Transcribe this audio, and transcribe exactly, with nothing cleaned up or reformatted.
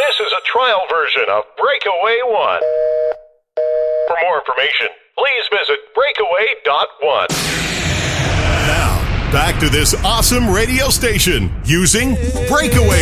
This is a trial version of Breakaway One. For more information, please visit breakaway dot one. Now, back to this awesome radio station using Breakaway